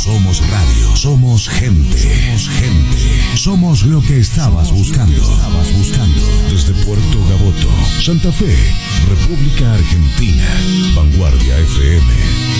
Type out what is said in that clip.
Somos radio, somos gente, somos lo que estabas buscando. Desde Puerto Gaboto, Santa Fe, República Argentina, Vanguardia FM.